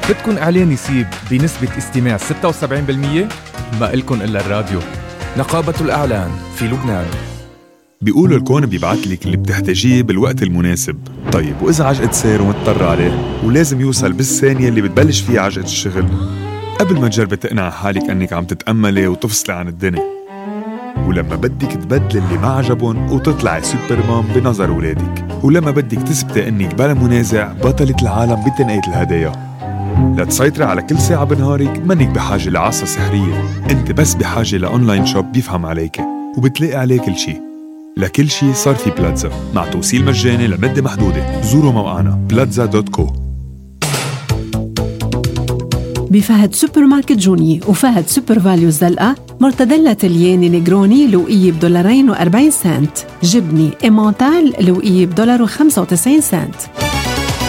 بدكن إعلان يسيب بنسبة استماع 76%؟ ما إلكن إلا الراديو. نقابة الإعلان في لبنان. بيقولوا الكون بيبعتلك اللي بتحتاجيه بالوقت المناسب. طيب وإذا عجقة سير ومضطر عليه ولازم يوصل بالثانية اللي بتبلش فيها عجقة الشغل، قبل ما تجربي تقنع حالك أنك عم تتأملي وتفصلي عن الدنيا، ولما بدك تبدل اللي ما عجبون وتطلعي سوبرمان بنظر ولادك، ولما بدك تثبتي أنك بلا منازع بطلة العالم بتنقية الهدايا، لتسيطري على كل ساعة بنهارك منك بحاجة لعصا سحرية. انت بس بحاجة لأونلاين شوب بيفهم عليك وبتلاقي عليه كل شي. لكل شي صار في بلاتزا مع توصيل مجاني لمدة محدودة. زوروا موقعنا plaza.co. بفهد سوبر ماركت جوني وفهد سوبر فاليو زلقة مرتدلة تلياني نيجروني لوقية $2.40. جبني إيمانتال لوقية $1.95.